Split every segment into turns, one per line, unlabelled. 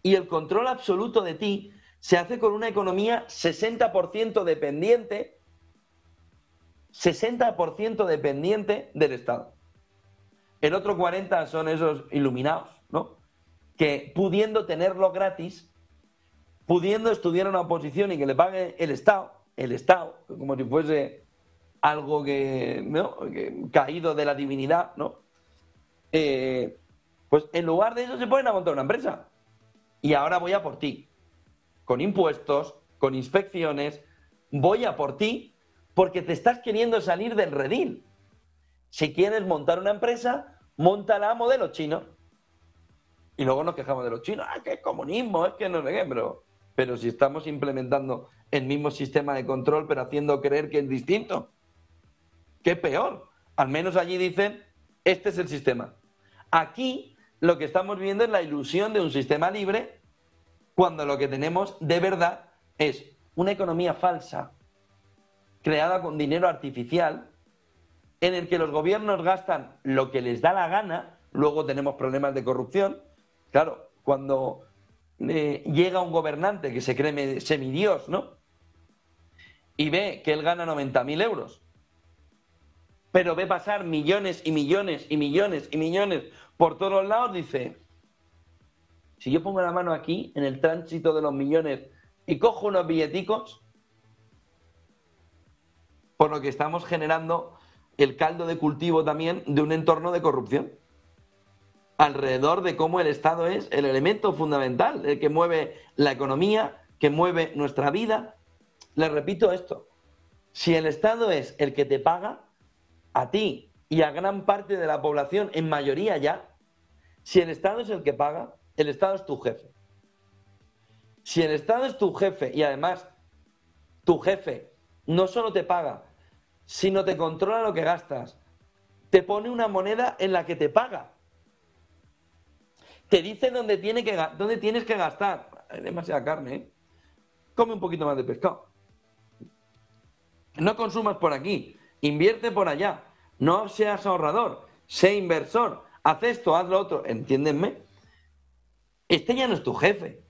Y el control absoluto de ti se hace con una economía 60% dependiente, 60% dependiente del Estado. El otro 40% son esos iluminados, ¿no? Que pudiendo tenerlo gratis, pudiendo estudiar una oposición y que le pague el Estado, como si fuese algo que, ¿no? Que caído de la divinidad, ¿no? Pues en lugar de eso se ponen a montar una empresa. Y ahora voy a por ti. Con impuestos, con inspecciones, voy a por ti porque te estás queriendo salir del redil. Si quieres montar una empresa, móntala a modelo chino. Y luego nos quejamos de los chinos, que es comunismo, es que no sé qué, pero si estamos implementando el mismo sistema de control, pero haciendo creer que es distinto. ¿Qué peor? Al menos allí dicen, este es el sistema. Aquí lo que estamos viendo es la ilusión de un sistema libre, cuando lo que tenemos de verdad es una economía falsa, creada con dinero artificial, en el que los gobiernos gastan lo que les da la gana, luego tenemos problemas de corrupción. Claro, cuando llega un gobernante que se cree semidios, ¿no? Y ve que él gana 90.000 euros, pero ve pasar millones y millones y millones y millones por todos los lados, dice, si yo pongo la mano aquí, en el tránsito de los millones, y cojo unos billeticos, por lo que estamos generando el caldo de cultivo también de un entorno de corrupción, alrededor de cómo el Estado es el elemento fundamental, el que mueve la economía, que mueve nuestra vida. Les repito esto, si el Estado es el que te paga, a ti y a gran parte de la población, en mayoría ya, si el Estado es el que paga, el Estado es tu jefe. Si el Estado es tu jefe y además tu jefe no solo te paga, sino te controla lo que gastas, te pone una moneda en la que te paga, te dice dónde tienes que gastar. Hay demasiada carne, ¿eh? Come un poquito más de pescado. No consumas por aquí, invierte por allá, no seas ahorrador, sé inversor, haz esto, haz lo otro, entiéndenme. Este ya no es tu jefe,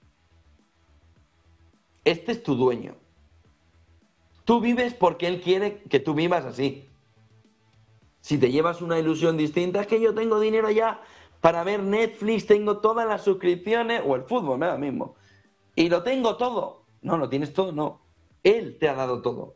este es tu dueño. Tú vives porque él quiere que tú vivas así. Si te llevas una ilusión distinta, es que yo tengo dinero ya para ver Netflix, tengo todas las suscripciones, o el fútbol, me da lo mismo, y lo tengo todo. No, lo tienes todo, no. Él te ha dado todo.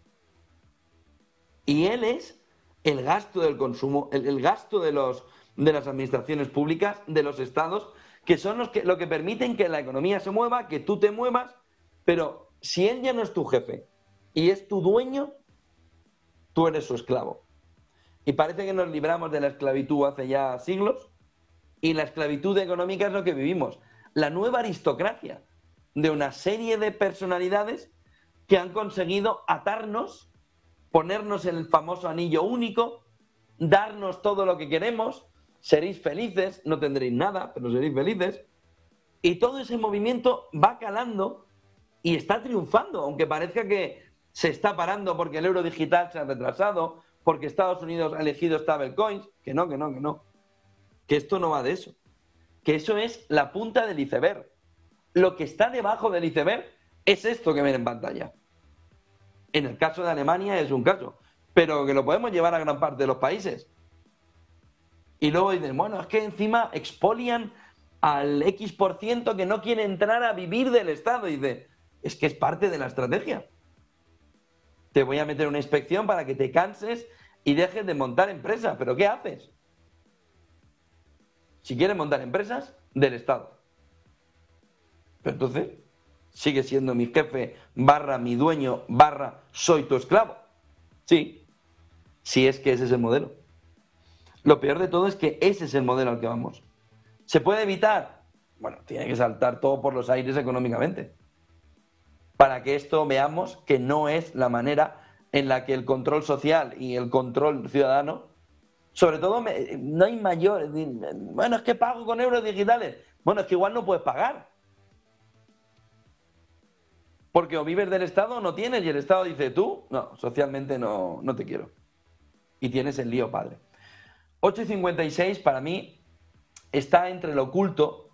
Y él es el gasto del consumo, el gasto de las administraciones públicas, de los estados, que son lo que permiten que la economía se mueva, que tú te muevas, pero si él ya no es tu jefe y es tu dueño, tú eres su esclavo. Y parece que nos libramos de la esclavitud hace ya siglos, y la esclavitud económica es lo que vivimos. La nueva aristocracia de una serie de personalidades que han conseguido atarnos, ponernos el famoso anillo único, darnos todo lo que queremos, seréis felices, no tendréis nada, pero seréis felices. Y todo ese movimiento va calando y está triunfando, aunque parezca que se está parando porque el euro digital se ha retrasado, porque Estados Unidos ha elegido stablecoins, que no, que esto no va de eso, que eso es la punta del iceberg. Lo que está debajo del iceberg es esto que ven en pantalla. En el caso de Alemania es un caso, pero que lo podemos llevar a gran parte de los países. Y luego dicen, bueno, es que encima expolian al X% que no quiere entrar a vivir del Estado. Y dice, es que es parte de la estrategia. Te voy a meter una inspección para que te canses y dejes de montar empresas. ¿Pero qué haces? Si quieres montar empresas, del Estado. Pero entonces, sigue siendo mi jefe, mi dueño, soy tu esclavo. Sí, si es que ese es el modelo. Lo peor de todo es que ese es el modelo al que vamos. ¿Se puede evitar? Bueno, tiene que saltar todo por los aires económicamente. Para que esto veamos que no es la manera en la que el control social y el control ciudadano, sobre todo, no hay mayor. Bueno, es que pago con euros digitales. Bueno, es que igual no puedes pagar. Porque o vives del Estado o no tienes, y el Estado dice, tú, no, socialmente no te quiero. Y tienes el lío padre. 8:56 para mí está entre lo oculto